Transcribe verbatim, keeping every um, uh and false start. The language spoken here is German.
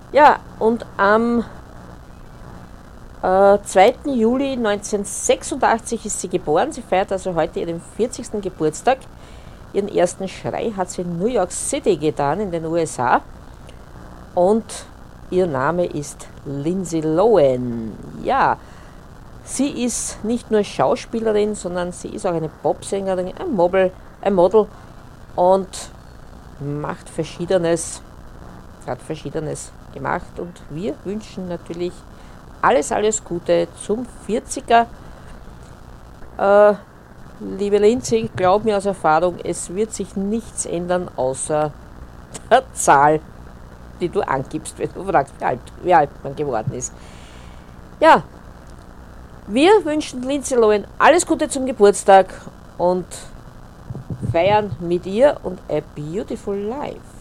Ja, und am äh, zweiten Juli neunzehnhundertsechsundachtzig ist sie geboren. Sie feiert also heute ihren vierzigsten Geburtstag. Ihren ersten Schrei hat sie in New York City getan, in den U S A. Und ihr Name ist Lindsay Lohan. Ja, sie ist nicht nur Schauspielerin, sondern sie ist auch eine Popsängerin, ein Model, ein Model und macht Verschiedenes, hat Verschiedenes gemacht. Und wir wünschen natürlich alles, alles Gute zum vierziger. Äh, liebe Lindsay, glaub mir aus Erfahrung, es wird sich nichts ändern außer der Zahl, die du angibst, wenn du fragst, wie alt, wie alt man geworden ist. Ja, wir wünschen Lindsay Lohan alles Gute zum Geburtstag und feiern mit ihr und a beautiful life.